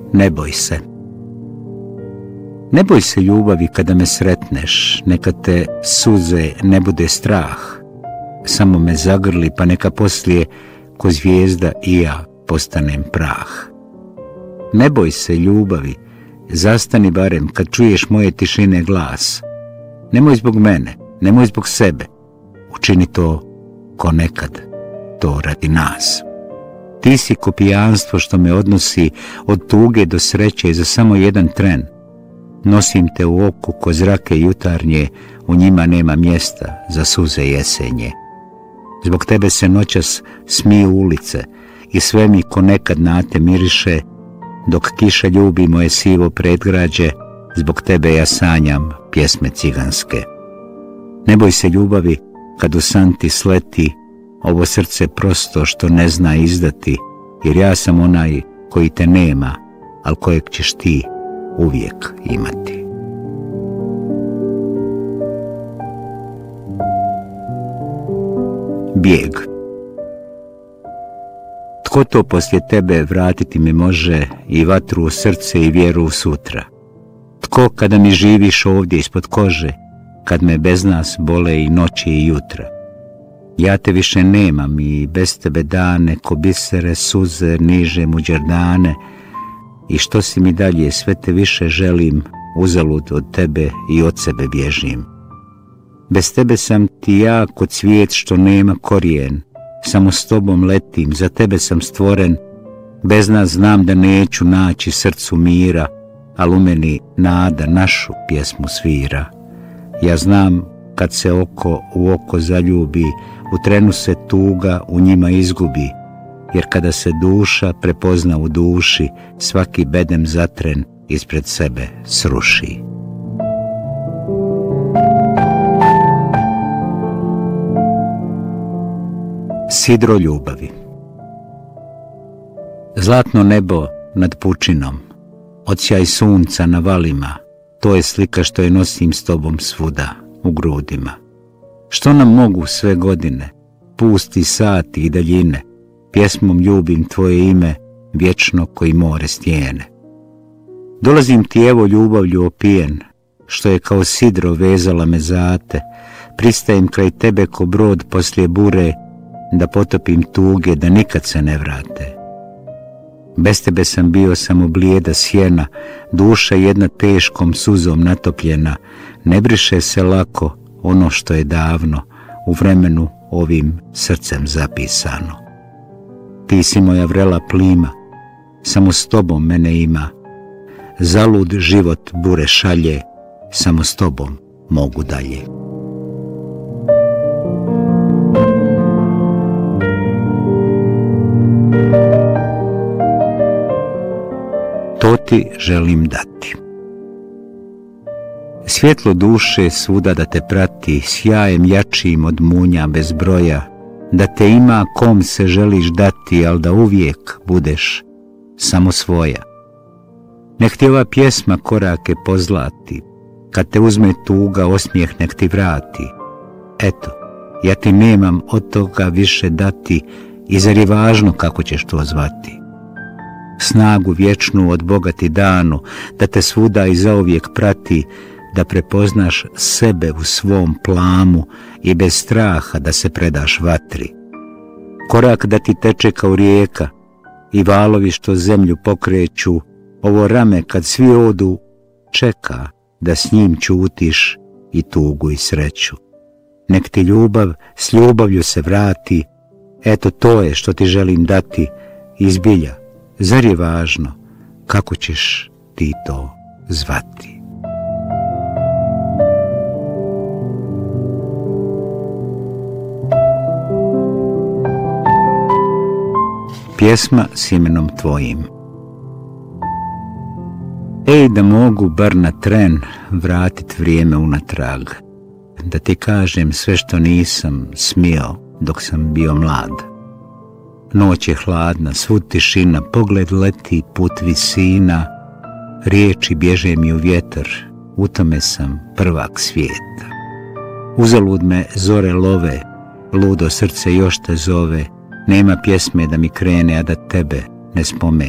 Ne boj se. Ne boj se ljubavi kada me sretneš, neka te suze ne bude strah. Samo me zagrli, pa neka poslije ko zvijezda i ja postanem prah. Ne boj se ljubavi, zastani barem kad čuješ moje tišine glas. Nemoj zbog mene, nemoj zbog sebe, učini to ko nekad, to radi nas. Ti si ko pijanstvo što me odnosi od tuge do sreće za samo jedan tren. Nosim te u oku ko zrake jutarnje, u njima nema mjesta za suze jesenje. Zbog tebe se noćas smiju ulice i sve mi ko nekad na te miriše, dok kiša ljubi moje sivo predgrađe, zbog tebe ja sanjam pjesme ciganske. Ne boj se ljubavi kad u san ti sleti ovo srce prosto što ne zna izdati, jer ja sam onaj koji te nema, al kojeg ćeš ti uvijek imati. Bijeg. Tko to poslije tebe vratiti mi može i vatru u srce i vjeru u sutra? Tko kada mi živiš ovdje ispod kože, kad me bez nas bole i noći i jutra? Ja te više nemam i bez tebe dane ko bisere suze niže muđerdane, i što si mi dalje sve te više želim, uzalud od tebe i od sebe bježim. Bez tebe sam ti ja ko cvijet što nema korijen, samo s tobom letim, za tebe sam stvoren, bez nas znam da neću naći srcu mira, al u meni nada našu pjesmu svira. Ja znam kad se oko u oko zaljubi, u trenu se tuga u njima izgubi, jer kada se duša prepozna u duši, svaki bedem zatren ispred sebe sruši. Sidro ljubavi. Zlatno nebo nad pučinom, odsjaj sunca na valima, to je slika što je nosim s tobom svuda u grudima. Što nam mogu sve godine, pusti sati i daljine, pjesmom ljubim tvoje ime, vječno koji more stijene. Dolazim ti evo ljubavlju opijen, što je kao sidro vezala me zate, pristajem kraj tebe ko brod poslije bure, da potopim tuge, da nikad se ne vrate. Bez tebe sam bio samo blijeda sjena, duša jedna teškom suzom natopljena, ne briše se lako ono što je davno u vremenu ovim srcem zapisano. Ti si moja vrela plima, samo s tobom mene ima, zalud život bure šalje, samo s tobom mogu dalje. To ti želim dati. Svjetlo duše svuda da te prati, sjajem jačim od munja bez broja, da te ima kom se želiš dati, al da uvijek budeš samo svoja. Nek ti ova pjesma korake pozlati, kad te uzme tuga osmijeh nek ti vrati. Eto, ja ti nemam od toga više dati, i zar je važno kako ćeš to zvati? Snagu vječnu od Boga ti danu, da te svuda i zauvijek prati, da prepoznaš sebe u svom plamu i bez straha da se predaš vatri. Korak da ti teče kao rijeka i valovi što zemlju pokreću, ovo rame kad svi odu čeka da s njim ćutiš i tugu i sreću. Nek ti ljubav s ljubavlju se vrati, eto to je što ti želim dati, izbilja. Zar je važno kako ćeš ti to zvati? Pjesma s imenom tvojim. Ej, da mogu bar na tren vratit vrijeme unatrag, da ti kažem sve što nisam smio dok sam bio mlad. Noć je hladna, svud tišina, pogled leti put visina, riječi bježe mi u vjetar, u tome sam prvak svijeta. Uzalud me zore love, ludo srce još te zove, nema pjesme da mi krene, a da tebe ne spomene.